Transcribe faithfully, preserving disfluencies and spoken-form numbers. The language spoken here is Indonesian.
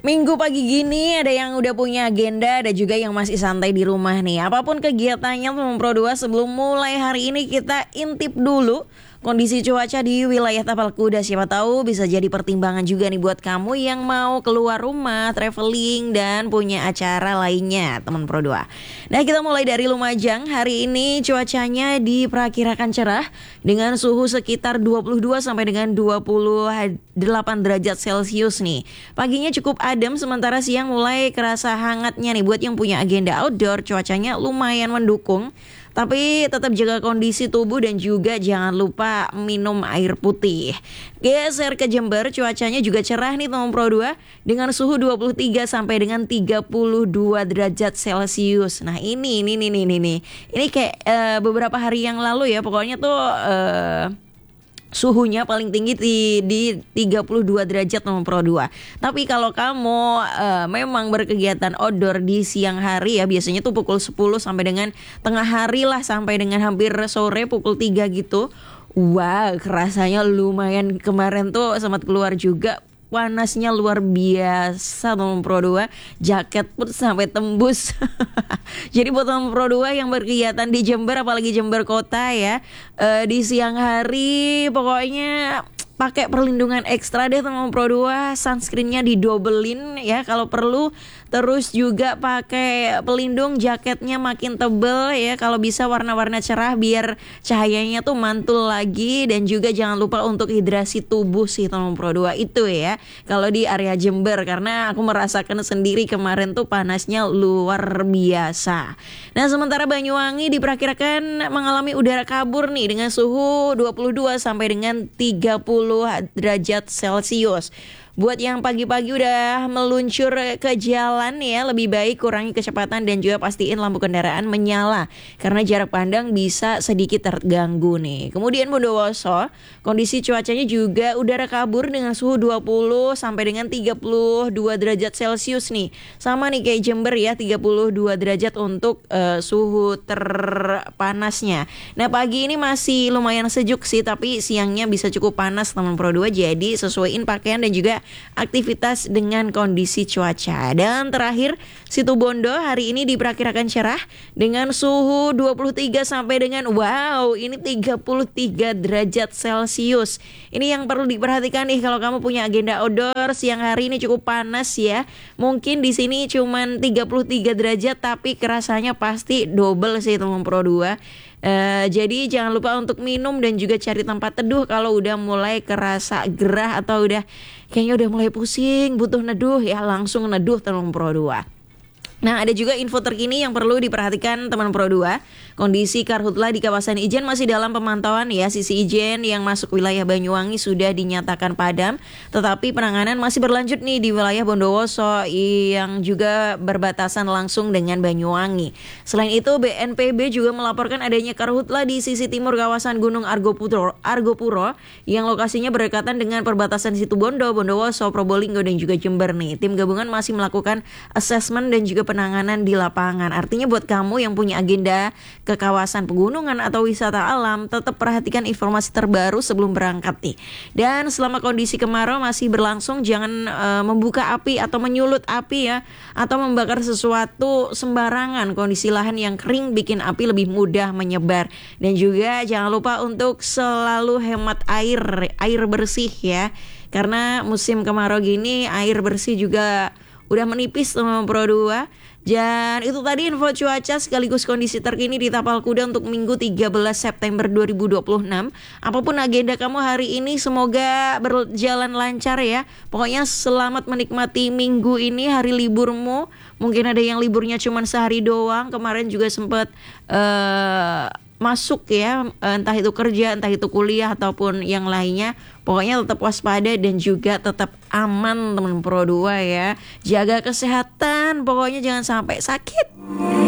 Minggu pagi gini ada yang udah punya agenda, ada juga yang masih santai di rumah nih. Apapun kegiatannya teman Pro dua, sebelum mulai hari ini kita intip dulu kondisi cuaca di wilayah Tapal Kuda. Siapa tahu bisa jadi pertimbangan juga nih buat kamu yang mau keluar rumah, traveling dan punya acara lainnya teman Pro dua. Nah, kita mulai dari Lumajang. Hari ini cuacanya diperkirakan cerah dengan suhu sekitar dua puluh dua sampai dengan dua puluh delapan derajat Celcius nih. Paginya cukup adem, sementara siang mulai kerasa hangatnya nih. Buat yang punya agenda outdoor, cuacanya lumayan mendukung. Tapi tetap jaga kondisi tubuh dan juga jangan lupa minum air putih. Geser ke Jember, cuacanya juga cerah nih teman Pro dua dengan suhu dua puluh tiga sampai dengan tiga puluh dua derajat Celcius. Nah, ini ini ini ini ini. Ini kayak uh, beberapa hari yang lalu ya, pokoknya tuh uh, suhunya paling tinggi di, di tiga puluh dua derajat nomor Pro dua. Tapi kalau kamu uh, memang berkegiatan outdoor di siang hari ya, biasanya tuh pukul sepuluh sampai dengan tengah hari lah, sampai dengan hampir sore pukul tiga gitu. Wah, kerasanya lumayan. Kemarin tuh sempat keluar juga, panasnya luar biasa teman Pro dua, jaket pun sampai tembus. Jadi buat teman Pro dua yang berkegiatan di Jember, apalagi Jember kota ya, uh, di siang hari pokoknya pakai perlindungan ekstra deh teman Pro dua. Sunscreennya didobelin ya kalau perlu. Terus juga pakai pelindung, jaketnya makin tebel ya, kalau bisa warna-warna cerah biar cahayanya tuh mantul lagi. Dan juga jangan lupa untuk hidrasi tubuh sih teman Pro dua itu ya, kalau di area Jember, karena aku merasakan sendiri kemarin tuh panasnya luar biasa. Nah, sementara Banyuwangi diperkirakan mengalami udara kabur nih dengan suhu dua puluh dua sampai dengan tiga puluh derajat Celcius. Buat yang pagi-pagi udah meluncur ke jalan ya, lebih baik kurangi kecepatan dan juga pastiin lampu kendaraan menyala, karena jarak pandang bisa sedikit terganggu nih. Kemudian Bondowoso, kondisi cuacanya juga udara kabur dengan suhu dua puluh sampai dengan tiga puluh dua derajat Celcius nih. Sama nih kayak Jember ya, tiga puluh dua derajat untuk uh, suhu terpanasnya. Nah, pagi ini masih lumayan sejuk sih, tapi siangnya bisa cukup panas teman Pro dua. Jadi sesuaiin pakaian dan juga aktivitas dengan kondisi cuaca. Dan terakhir, Situbondo hari ini diperkirakan cerah dengan suhu dua puluh tiga sampai dengan wow, ini tiga puluh tiga derajat Celcius. Ini yang perlu diperhatikan nih kalau kamu punya agenda outdoor. Siang hari ini cukup panas ya. Mungkin di sini cuman tiga puluh tiga derajat, tapi kerasanya pasti double sih teman Pro dua. Uh, jadi jangan lupa untuk minum dan juga cari tempat teduh kalau udah mulai kerasa gerah atau udah kayaknya udah mulai pusing, butuh neduh ya, langsung neduh teman Pro dua. Nah, ada juga info terkini yang perlu diperhatikan teman Pro dua. Kondisi karhutla di kawasan Ijen masih dalam pemantauan ya. Sisi Ijen yang masuk wilayah Banyuwangi sudah dinyatakan padam, tetapi penanganan masih berlanjut nih di wilayah Bondowoso yang juga berbatasan langsung dengan Banyuwangi. Selain itu, B N P B juga melaporkan adanya karhutla di sisi timur kawasan Gunung Argopuro, Argopuro yang lokasinya berdekatan dengan perbatasan Situbondo, Bondowoso, Probolinggo dan juga Jember nih. Tim gabungan masih melakukan asesmen dan juga penanganan di lapangan. Artinya buat kamu yang punya agenda ke kawasan pegunungan atau wisata alam, tetap perhatikan informasi terbaru sebelum berangkat nih. Dan selama kondisi kemarau masih berlangsung, jangan uh, membuka api atau menyulut api ya, atau membakar sesuatu sembarangan. Kondisi lahan yang kering bikin api lebih mudah menyebar. Dan juga jangan lupa untuk selalu hemat air, air bersih ya. Karena musim kemarau gini air bersih juga udah menipis teman Pro dua. Dan itu tadi info cuaca sekaligus kondisi terkini di Tapal Kuda untuk Minggu tiga belas September dua ribu dua puluh enam. Apapun agenda kamu hari ini, semoga berjalan lancar ya. Pokoknya selamat menikmati minggu ini, hari liburmu. Mungkin ada yang liburnya cuma sehari doang. Kemarin juga sempat uh, masuk ya, entah itu kerja, entah itu kuliah ataupun yang lainnya. Pokoknya tetap waspada dan juga tetap aman teman Pro dua ya. Jaga kesehatan, pokoknya jangan sampai sakit.